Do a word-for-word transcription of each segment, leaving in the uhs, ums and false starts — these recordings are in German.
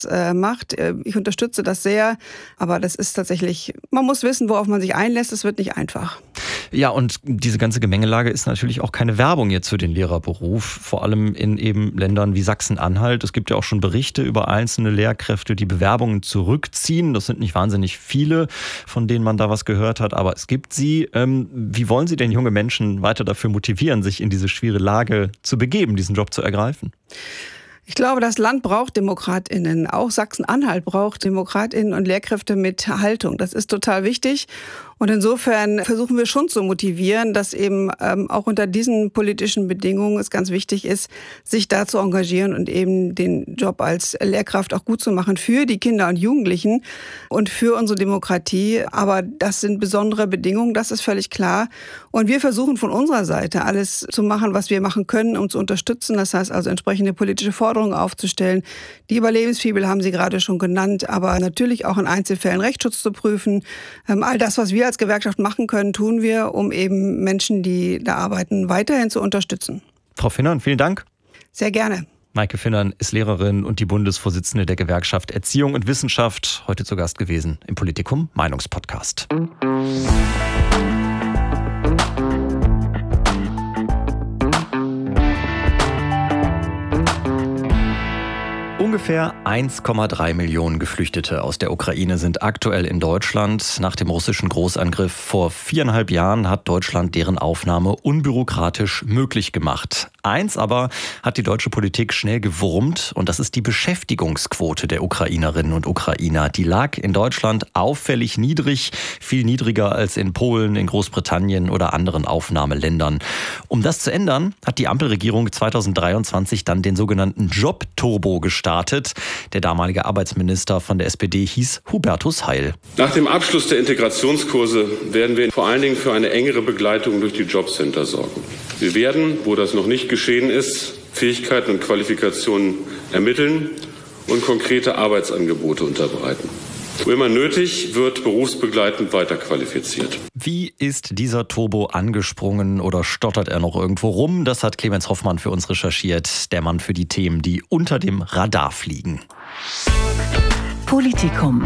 äh, macht. Ich unterstütze das sehr, aber das ist tatsächlich, man muss wissen, worauf man sich einlässt. Es wird nicht einfach. Ja, und diese ganze Gemengelage ist natürlich auch keine Werbung jetzt für den Lehrerberuf, vor allem in eben Ländern wie Sachsen-Anhalt. Es gibt ja auch schon Berichte über einzelne Lehrkräfte, die Bewerbungen zurückziehen. Das sind nicht wahnsinnig viele, von denen man da was gehört hat, aber es gibt sie. Ähm, wie wollen Sie denn junge Menschen weiter dafür motivieren, sich in diese schwierige Lage zu begeben, diesen Job zu ergreifen? Ich glaube, das Land braucht DemokratInnen. Auch Sachsen-Anhalt braucht DemokratInnen und Lehrkräfte mit Haltung. Das ist total wichtig. Und insofern versuchen wir schon zu motivieren, dass eben ähm, auch unter diesen politischen Bedingungen es ganz wichtig ist, sich da zu engagieren und eben den Job als Lehrkraft auch gut zu machen für die Kinder und Jugendlichen und für unsere Demokratie. Aber das sind besondere Bedingungen, das ist völlig klar. Und wir versuchen von unserer Seite alles zu machen, was wir machen können, um zu unterstützen. Das heißt also entsprechende politische Forderungen aufzustellen. Die Überlebensfibel haben Sie gerade schon genannt, aber natürlich auch in Einzelfällen Rechtsschutz zu prüfen. Ähm, all das, was wir als Gewerkschaft machen können, tun wir, um eben Menschen, die da arbeiten, weiterhin zu unterstützen. Frau Finnern, vielen Dank. Sehr gerne. Maike Finnern ist Lehrerin und die Bundesvorsitzende der Gewerkschaft Erziehung und Wissenschaft, heute zu Gast gewesen im Politikum Meinungspodcast. Ungefähr eins Komma drei Millionen Geflüchtete aus der Ukraine sind aktuell in Deutschland. Nach dem russischen Großangriff vor viereinhalb Jahren hat Deutschland deren Aufnahme unbürokratisch möglich gemacht. Eins aber hat die deutsche Politik schnell gewurmt und das ist die Beschäftigungsquote der Ukrainerinnen und Ukrainer. Die lag in Deutschland auffällig niedrig, viel niedriger als in Polen, in Großbritannien oder anderen Aufnahmeländern. Um das zu ändern, hat die Ampelregierung zweitausenddreiundzwanzig dann den sogenannten Jobturbo gestartet. Der damalige Arbeitsminister von der S P D hieß Hubertus Heil. Nach dem Abschluss der Integrationskurse werden wir vor allen Dingen für eine engere Begleitung durch die Jobcenter sorgen. Wir werden, wo das noch nicht geschehen ist, Fähigkeiten und Qualifikationen ermitteln und konkrete Arbeitsangebote unterbreiten. Wo immer nötig, wird berufsbegleitend weiterqualifiziert. Wie ist dieser Turbo angesprungen oder stottert er noch irgendwo rum? Das hat Clemens Hoffmann für uns recherchiert, der Mann für die Themen, die unter dem Radar fliegen. Politikum.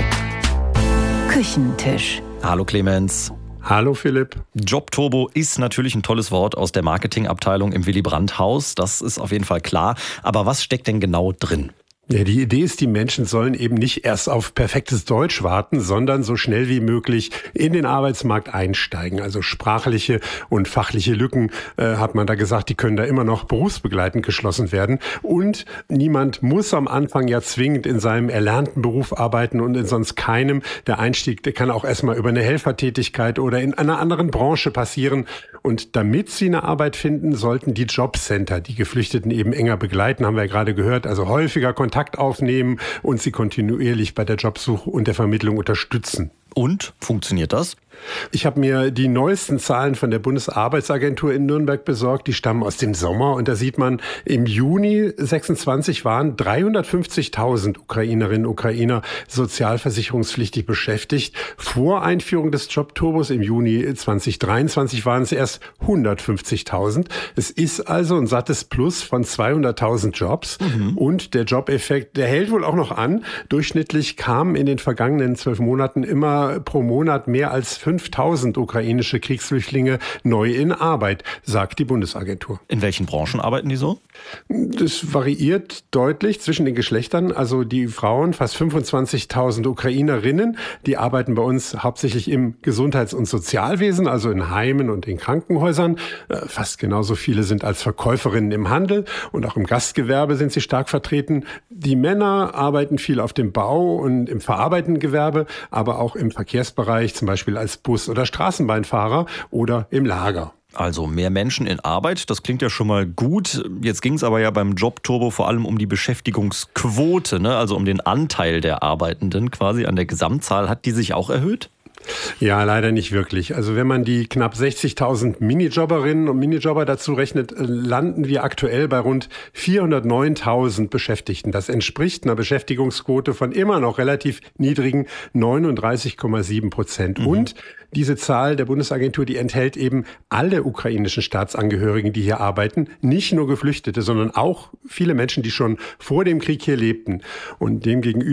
Küchentisch. Hallo Clemens. Hallo Philipp. Jobturbo ist natürlich ein tolles Wort aus der Marketingabteilung im Willy-Brandt-Haus. Das ist auf jeden Fall klar. Aber was steckt denn genau drin? Ja, die Idee ist, die Menschen sollen eben nicht erst auf perfektes Deutsch warten, sondern so schnell wie möglich in den Arbeitsmarkt einsteigen. Also sprachliche und fachliche Lücken, äh, hat man da gesagt, die können da immer noch berufsbegleitend geschlossen werden. Und niemand muss am Anfang ja zwingend in seinem erlernten Beruf arbeiten und in sonst keinem. Der Einstieg, der kann auch erstmal über eine Helfertätigkeit oder in einer anderen Branche passieren. Und damit sie eine Arbeit finden, sollten die Jobcenter die Geflüchteten eben enger begleiten, haben wir ja gerade gehört, also häufiger Kontakt aufnehmen und sie kontinuierlich bei der Jobsuche und der Vermittlung unterstützen. Und? Funktioniert das? Ich habe mir die neuesten Zahlen von der Bundesarbeitsagentur in Nürnberg besorgt. Die stammen aus dem Sommer. Und da sieht man, im Juni sechsundzwanzig waren dreihundertfünfzigtausend Ukrainerinnen und Ukrainer sozialversicherungspflichtig beschäftigt. Vor Einführung des Jobturbos im Juni zweitausenddreiundzwanzig waren es erst hundertfünfzigtausend. Es ist also ein sattes Plus von zweihunderttausend Jobs. Mhm. Und der Jobeffekt, der hält wohl auch noch an. Durchschnittlich kamen in den vergangenen zwölf Monaten immer pro Monat mehr als fünftausend ukrainische Kriegsflüchtlinge neu in Arbeit, sagt die Bundesagentur. In welchen Branchen arbeiten die so? Das variiert deutlich zwischen den Geschlechtern. Also die Frauen, fast fünfundzwanzigtausend Ukrainerinnen, die arbeiten bei uns hauptsächlich im Gesundheits- und Sozialwesen, also in Heimen und in Krankenhäusern. Fast genauso viele sind als Verkäuferinnen im Handel und auch im Gastgewerbe sind sie stark vertreten. Die Männer arbeiten viel auf dem Bau und im verarbeitenden Gewerbe, aber auch im Verkehrsbereich, zum Beispiel als Bus- oder Straßenbahnfahrer oder im Lager. Also mehr Menschen in Arbeit, das klingt ja schon mal gut. Jetzt ging es aber ja beim Jobturbo vor allem um die Beschäftigungsquote, ne? Also um den Anteil der Arbeitenden quasi an der Gesamtzahl. Hat die sich auch erhöht? Ja, leider nicht wirklich. Also wenn man die knapp sechzigtausend Minijobberinnen und Minijobber dazu rechnet, landen wir aktuell bei rund vierhundertneuntausend Beschäftigten. Das entspricht einer Beschäftigungsquote von immer noch relativ niedrigen neununddreißig Komma sieben Prozent. Mhm. Und diese Zahl der Bundesagentur, die enthält eben alle ukrainischen Staatsangehörigen, die hier arbeiten, nicht nur Geflüchtete, sondern auch viele Menschen, die schon vor dem Krieg hier lebten. Und demgegenüber